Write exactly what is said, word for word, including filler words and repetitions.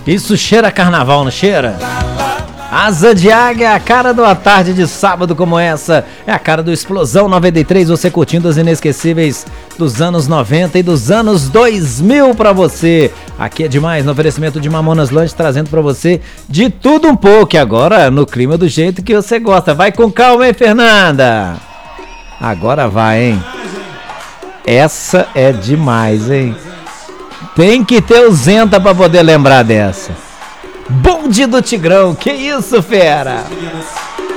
Isso cheira carnaval, não cheira? Asa de Águia, a cara de uma tarde de sábado como essa. É a cara do Explosão noventa e três, você curtindo as inesquecíveis dos anos noventa e dos anos dois mil pra você. Aqui é demais, no oferecimento de Mamonas Lanche, trazendo pra você de tudo um pouco. E agora, no clima do jeito que você gosta. Vai com calma, hein, Fernanda? Agora vai, hein? Essa é demais, hein? Tem que ter o Zenta pra poder lembrar dessa. Bonde do Tigrão, que isso, fera?